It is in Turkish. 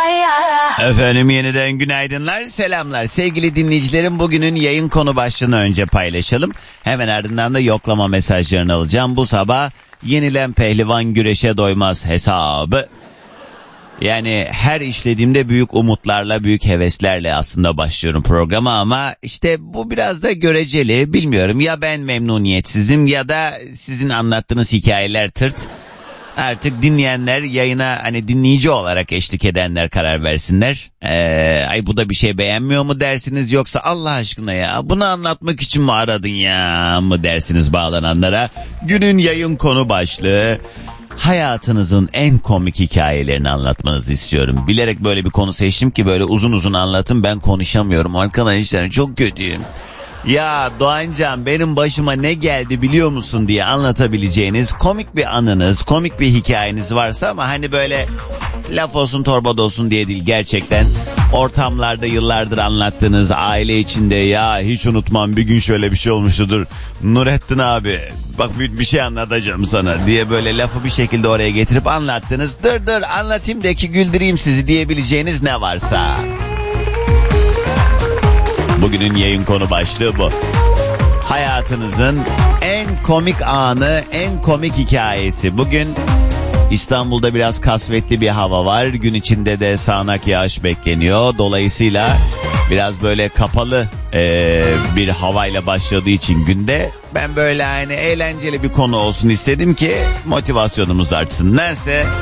Efendim yeniden günaydınlar, selamlar. Sevgili dinleyicilerim, bugünün yayın konu başlığını önce paylaşalım. Hemen ardından da yoklama mesajlarını alacağım. Bu sabah yenilen pehlivan güreşe doymaz hesabı. Yani her işlediğimde büyük umutlarla, büyük heveslerle aslında başlıyorum programa ama işte bu biraz da göreceli. Bilmiyorum, ya ben memnuniyetsizim ya da sizin anlattığınız hikayeler tırt. Artık dinleyenler, yayına hani dinleyici olarak eşlik edenler karar versinler. Ay bu da bir şey beğenmiyor mu dersiniz, yoksa Allah aşkına ya bunu anlatmak için mi aradın ya mı dersiniz bağlananlara. Günün yayın konu başlığı: hayatınızın en komik hikayelerini anlatmanızı istiyorum. Bilerek böyle bir konu seçtim ki böyle uzun uzun anlatın, ben konuşamıyorum arkadaşlar, çok kötüyüm. Ya Doğancan, benim başıma ne geldi biliyor musun diye anlatabileceğiniz komik bir anınız, komik bir hikayeniz varsa, ama hani böyle laf olsun torba olsun diye değil, gerçekten ortamlarda yıllardır anlattığınız, aile içinde ya hiç unutmam bir gün şöyle bir şey olmuştudur Nurettin abi bak bir şey anlatacağım sana diye böyle lafı bir şekilde oraya getirip anlattınız. Dur anlatayım da ki güldüreyim sizi diyebileceğiniz ne varsa. Bugünün yayın konu başlığı bu. Hayatınızın en komik anı, en komik hikayesi. Bugün İstanbul'da biraz kasvetli bir hava var. Gün içinde de sağanak yağış bekleniyor. Dolayısıyla biraz böyle kapalı bir havayla başladığı için günde ben böyle hani eğlenceli bir konu olsun istedim ki motivasyonumuz artsın. Neyse,